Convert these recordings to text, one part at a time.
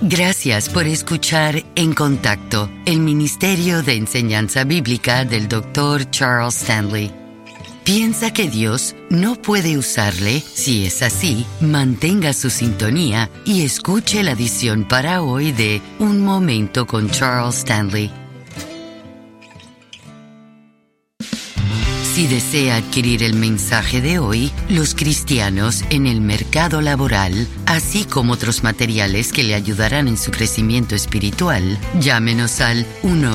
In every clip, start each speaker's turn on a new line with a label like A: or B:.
A: Gracias por escuchar En Contacto, el Ministerio de Enseñanza Bíblica del Dr. Charles Stanley. ¿Piensa que Dios no puede usarle? Si es así, mantenga su sintonía y escuche la edición para hoy de Un Momento con Charles Stanley. Si desea adquirir el mensaje de hoy, Los cristianos en el mercado laboral, así como otros materiales que le ayudarán en su crecimiento espiritual, llámenos al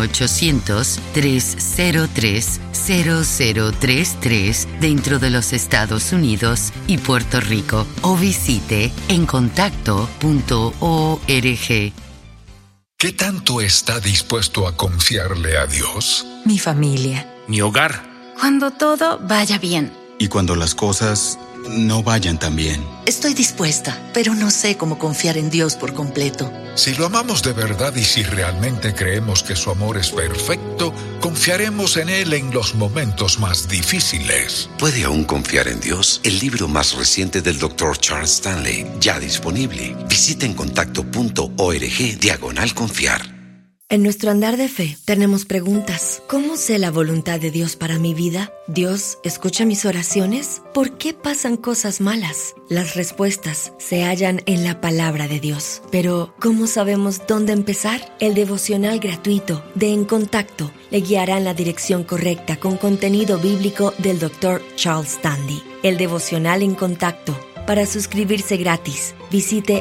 A: 1-800-303-0033 dentro de los Estados Unidos y Puerto Rico o visite encontacto.org.
B: ¿Qué tanto está dispuesto a confiarle a Dios?
C: Mi familia.
D: Mi hogar.
E: Cuando todo vaya bien.
F: Y cuando las cosas no vayan tan bien.
C: Estoy dispuesta, pero no sé cómo confiar en Dios por completo.
B: Si lo amamos de verdad y si realmente creemos que su amor es perfecto, confiaremos en Él en los momentos más difíciles.
G: ¿Puede aún confiar en Dios? El libro más reciente del Dr. Charles Stanley, ya disponible. Visite encontacto.org/confiar.
H: En nuestro andar de fe tenemos preguntas. ¿Cómo sé la voluntad de Dios para mi vida? ¿Dios escucha mis oraciones? ¿Por qué pasan cosas malas? Las respuestas se hallan en la palabra de Dios. Pero, ¿cómo sabemos dónde empezar? El devocional gratuito de En Contacto le guiará en la dirección correcta con contenido bíblico del Dr. Charles Stanley. El devocional En Contacto. Para suscribirse gratis, visite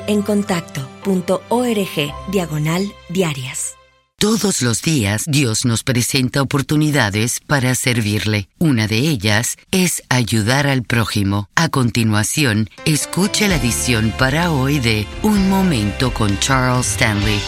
H: encontacto.org/diarias.
A: Todos los días Dios nos presenta oportunidades para servirle. Una de ellas es ayudar al prójimo. A continuación, escuche la edición para hoy de Un Momento con Charles Stanley.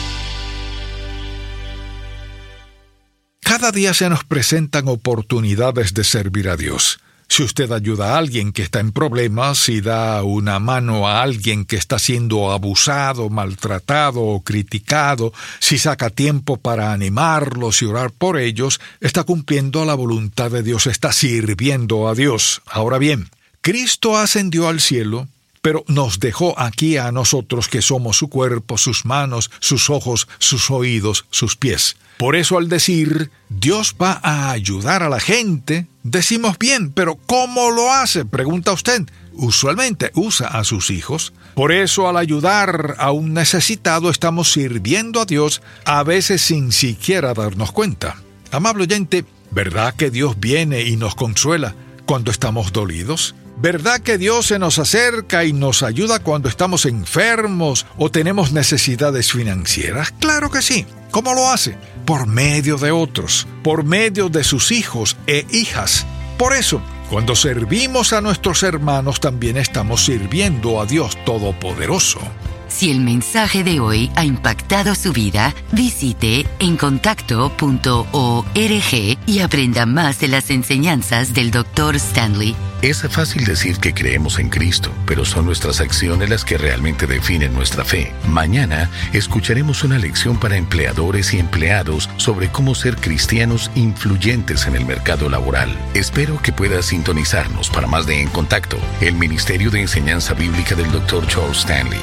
B: Cada día se nos presentan oportunidades de servir a Dios. Si usted ayuda a alguien que está en problemas, si da una mano a alguien que está siendo abusado, maltratado o criticado, si saca tiempo para animarlos y orar por ellos, está cumpliendo la voluntad de Dios, está sirviendo a Dios. Ahora bien, Cristo ascendió al cielo, pero nos dejó aquí a nosotros que somos su cuerpo, sus manos, sus ojos, sus oídos, sus pies. Por eso al decir, Dios va a ayudar a la gente, decimos bien, pero ¿cómo lo hace? Pregunta usted. Usualmente usa a sus hijos. Por eso al ayudar a un necesitado estamos sirviendo a Dios, a veces sin siquiera darnos cuenta. Amable oyente, ¿verdad que Dios viene y nos consuela cuando estamos dolidos? ¿Verdad que Dios se nos acerca y nos ayuda cuando estamos enfermos o tenemos necesidades financieras? Claro que sí. ¿Cómo lo hace? Por medio de otros, por medio de sus hijos e hijas. Por eso, cuando servimos a nuestros hermanos, también estamos sirviendo a Dios Todopoderoso.
A: Si el mensaje de hoy ha impactado su vida, visite encontacto.org y aprenda más de las enseñanzas del Dr. Stanley.
D: Es fácil decir que creemos en Cristo, pero son nuestras acciones las que realmente definen nuestra fe. Mañana escucharemos una lección para empleadores y empleados sobre cómo ser cristianos influyentes en el mercado laboral. Espero que puedas sintonizarnos para más de En Contacto, el Ministerio de Enseñanza Bíblica del Dr. Charles Stanley.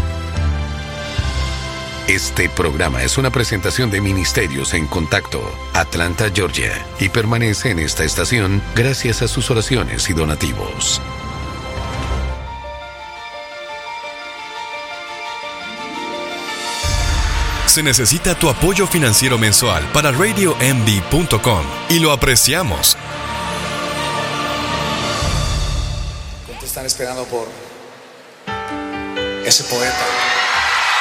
D: Este programa es una presentación de Ministerios en Contacto, Atlanta, Georgia, y permanece en esta estación gracias a sus oraciones y donativos.
I: Se necesita tu apoyo financiero mensual para RadioMD.com y lo apreciamos.
J: ¿Cuántos están esperando por ese poeta?